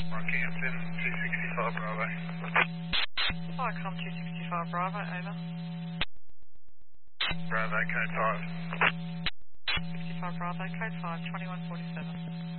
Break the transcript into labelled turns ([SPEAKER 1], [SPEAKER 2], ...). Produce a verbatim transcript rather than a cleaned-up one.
[SPEAKER 1] Rockhampton, two sixty-five Bravo.
[SPEAKER 2] Viacom two sixty-five Bravo, over.
[SPEAKER 1] Bravo, code five.
[SPEAKER 2] sixty-five Bravo, code five, twenty-one forty-seven.